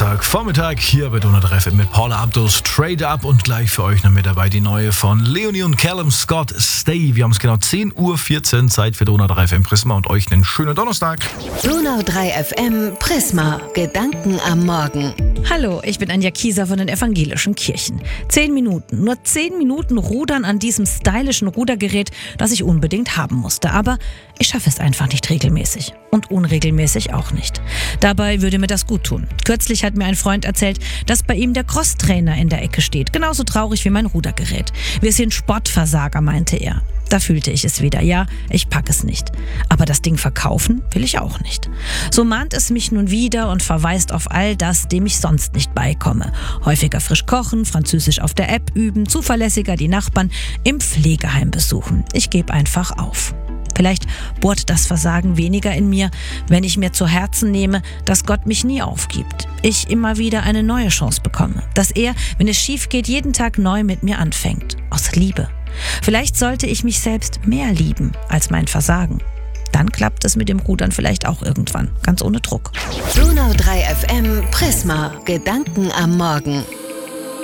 Donnerstagvormittag hier bei Donau 3 FM mit Paula Abdus, Trade Up und gleich für euch noch mit dabei die neue von Leonie und Callum Scott, Stay. Wir haben es genau 10:14 Uhr, Zeit für Donau 3 FM Prisma und euch einen schönen Donnerstag. Donau 3 FM Prisma, Gedanken am Morgen. Hallo, ich bin Anja Kieser von den Evangelischen Kirchen. 10 Minuten, nur 10 Minuten rudern an diesem stylischen Rudergerät, das ich unbedingt haben musste. Aber ich schaffe es einfach nicht regelmäßig. Und unregelmäßig auch nicht. Dabei würde mir das gut tun. Kürzlich hat mir ein Freund erzählt, dass bei ihm der Crosstrainer in der Ecke steht. Genauso traurig wie mein Rudergerät. Wir sind Sportversager, meinte er. Da fühlte ich es wieder. Ja, ich packe es nicht. Aber das Ding verkaufen will ich auch nicht. So mahnt es mich nun wieder und verweist auf all das, dem ich sonst nicht beikomme. Häufiger frisch kochen, Französisch auf der App üben, zuverlässiger die Nachbarn im Pflegeheim besuchen. Ich gebe einfach auf. Vielleicht bohrt das Versagen weniger in mir, wenn ich mir zu Herzen nehme, dass Gott mich nie aufgibt. Ich immer wieder eine neue Chance bekomme. Dass er, wenn es schief geht, jeden Tag neu mit mir anfängt. Aus Liebe. Vielleicht sollte ich mich selbst mehr lieben als mein Versagen. Dann klappt es mit dem Rudern vielleicht auch irgendwann, ganz ohne Druck. Donau 3 FM Prisma, Gedanken am Morgen.